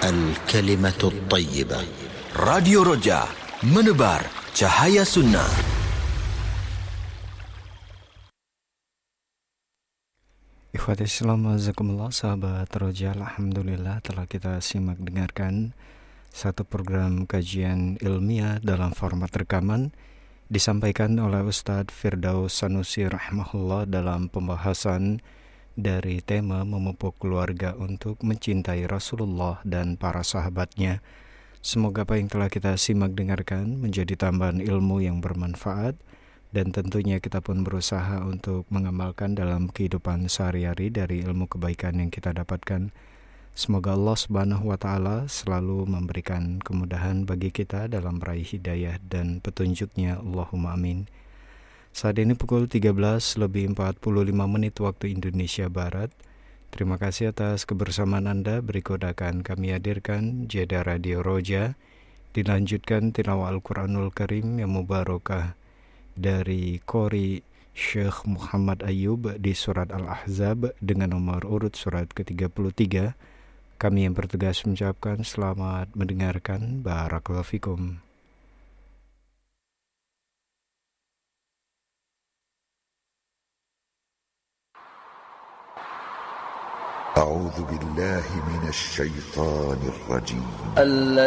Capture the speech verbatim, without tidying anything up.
الكلمة الطيبة. Radio Roja, menebar cahaya sunnah. Ikhwati Islam, azakumullah, sahabat Roja, alhamdulillah telah kita simak dengarkan satu program kajian ilmiah dalam format rekaman disampaikan oleh Ustadz Firdaus Sanusi rahimahullah dalam pembahasan dari tema memupuk keluarga untuk mencintai Rasulullah dan para sahabatnya. Semoga apa yang telah kita simak dengarkan menjadi tambahan ilmu yang bermanfaat, dan tentunya kita pun berusaha untuk mengamalkan dalam kehidupan sehari-hari dari ilmu kebaikan yang kita dapatkan. Semoga Allah Subhanahu wa Ta'ala selalu memberikan kemudahan bagi kita dalam meraih hidayah dan petunjuknya. Allahumma amin. Saat ini pukul tiga belas lebih empat puluh lima menit waktu Indonesia Barat. Terima kasih atas kebersamaan Anda. Berikut akan kami hadirkan jeda Radio Roja, dilanjutkan tilawah Al-Quranul Karim yang mubarakah dari Qori Syekh Muhammad Ayub di surat Al-Ahzab dengan nomor urut surat ke tiga puluh tiga. Kami yang bertugas mengucapkan selamat mendengarkan. Barakallahu fikum. أعوذ بالله من الشيطان الرجيم